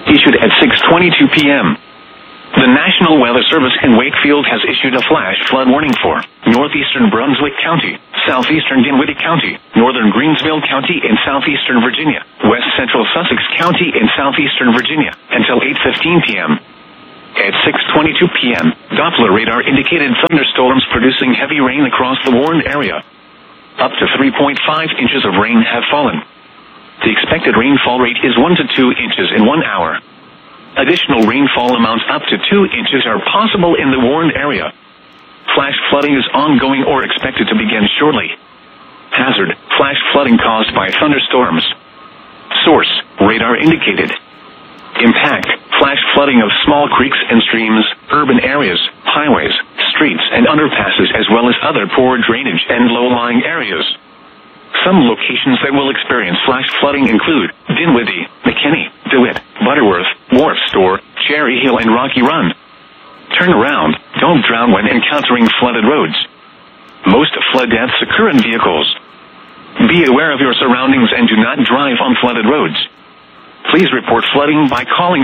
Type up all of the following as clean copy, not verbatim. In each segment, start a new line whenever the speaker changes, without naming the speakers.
issued at 6:22 p.m. The National Weather Service in Wakefield has issued a flash flood warning for northeastern Brunswick County, southeastern Dinwiddie County, northern Greensville County in southeastern Virginia, west central Sussex County in southeastern Virginia, until 8:15 p.m. At 6:22 p.m., Doppler radar indicated thunderstorms producing heavy rain across the warned area. Up to 3.5 inches of rain have fallen. The expected rainfall rate is 1 to 2 inches in 1 hour. Additional rainfall amounts up to 2 inches are possible in the warned area. Flash flooding is ongoing or expected to begin shortly. Hazard: flash flooding caused by thunderstorms. Source: radar indicated. Impact: flash flooding of small creeks and streams, urban areas, highways, streets and underpasses, as well as other poor drainage and low-lying areas. Some locations that will experience flash flooding include Dinwiddie, McKinney, DeWitt, Butterworth, Wharf Store, Cherry Hill and Rocky Run. Turn around, don't drown when encountering flooded roads. Most flood deaths occur in vehicles. Be aware of your surroundings and do not drive on flooded roads. Please report flooding by calling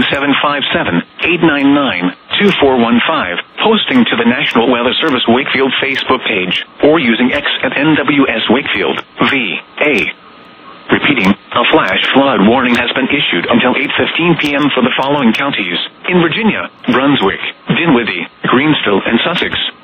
757-899-2415, posting to the National Weather Service Wakefield Facebook page, or using X at NWS Wakefield, VA. Repeating, a flash flood warning has been issued until 8:15 p.m. for the following counties: in Virginia, Brunswick, Dinwiddie, Greensville, and Sussex.